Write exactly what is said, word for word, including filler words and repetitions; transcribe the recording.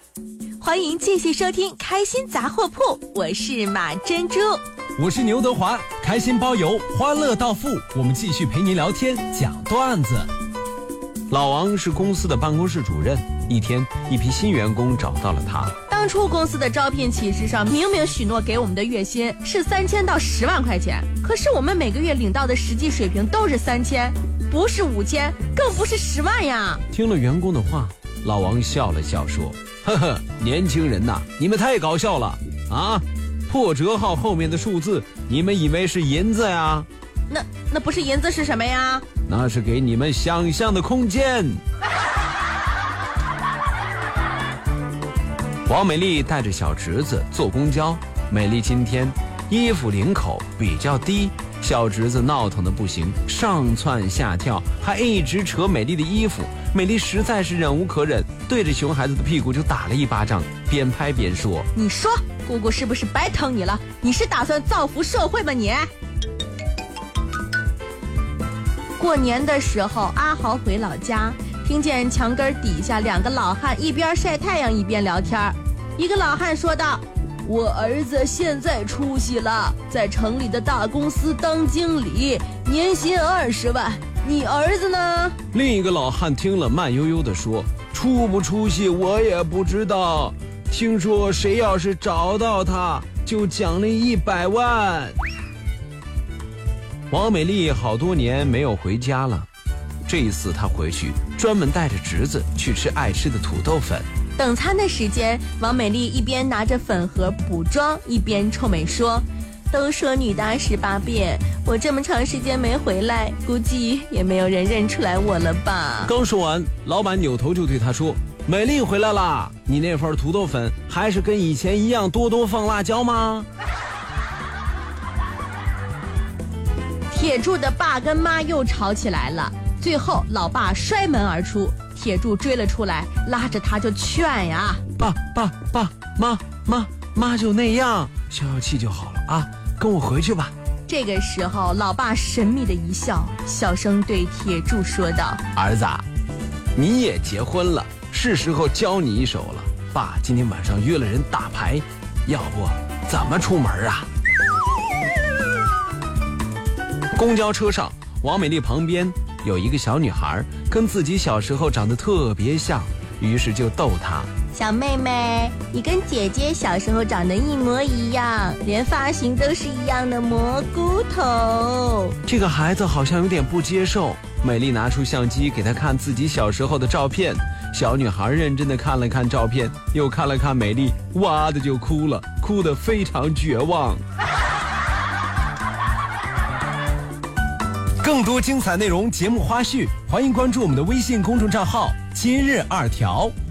欢迎继续收听开心杂货铺，我是马珍珠， 我是牛德华，开心包邮，欢乐到付，我们继续陪您聊天讲段子。 老王是公司的办公室主任，一天一批新员工找到了他。 当初公司的招聘启事上明明许诺给我们的月薪是三千到十万块钱，可是我们每个月领到的实际水平都是三千，不是五千，更不是十万呀。 听了员工的话，老王笑了笑说，呵呵，年轻人呐，你们太搞笑了啊！破折号后面的数字你们以为是银子呀？ 那那不是银子是什么呀？ 那是给你们想象的空间。王美丽带着小侄子坐公交，美丽今天衣服领口比较低，小侄子闹腾的不行，上蹿下跳，还一直扯美丽的衣服。美丽实在是忍无可忍，对着熊孩子的屁股就打了一巴掌，边拍边说， 你说姑姑是不是白疼你了？你是打算造福社会吗你？过年的时候，阿豪回老家，听见墙根底下两个老汉一边晒太阳一边聊天。一个老汉说道，我儿子现在出息了，在城里的大公司当经理，年薪二十万，你儿子呢？ 另一个老汉听了慢悠悠地说，出不出息我也不知道，听说谁要是找到他就奖励一百万。王美丽好多年没有回家了，这一次她回去专门带着侄子去吃爱吃的土豆粉。 等餐的时间，王美丽一边拿着粉盒补妆，一边臭美说，都说女大十八变，我这么长时间没回来，估计也没有人认出来我了吧。 刚说完，老板扭头就对她说，美丽回来啦，你那份土豆粉还是跟以前一样多多放辣椒吗？ 铁柱的爸跟妈又吵起来了，最后老爸摔门而出，铁柱追了出来，拉着他就劝呀， 爸爸爸妈妈妈就那样，消消气就好了啊，跟我回去吧。 这个时候老爸神秘的一笑，小声对铁柱说道， 儿子，你也结婚了，是时候教你一手了。爸今天晚上约了人打牌，要不怎么出门啊？公交车上，王美丽旁边有一个小女孩，跟自己小时候长得特别像，于是就逗她， 小妹妹，你跟姐姐小时候长得一模一样，连发型都是一样的蘑菇头。 这个孩子好像有点不接受，美丽拿出相机给她看自己小时候的照片，小女孩认真的看了看照片，又看了看美丽，哇的就哭了，哭得非常绝望。 更多精彩内容、节目花絮，欢迎关注我们的微信公众账号“今日二条”。